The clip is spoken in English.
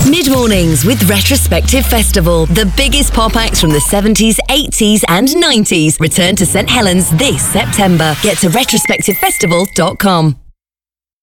Mid-mornings with Retrospective Festival. The biggest pop acts from the 70s, 80s and 90s return to St Helens this September. Get to retrospectivefestival.com.